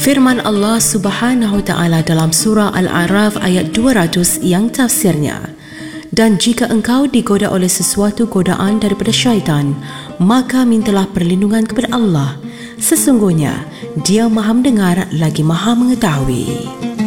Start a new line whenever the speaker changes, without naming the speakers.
Firman Allah Subhanahu Wa Taala dalam surah Al-A'raf ayat 200 yang tafsirnya, dan jika engkau digoda oleh sesuatu godaan daripada syaitan, maka mintalah perlindungan kepada Allah. Sesungguhnya Dia Maha mendengar lagi Maha mengetahui.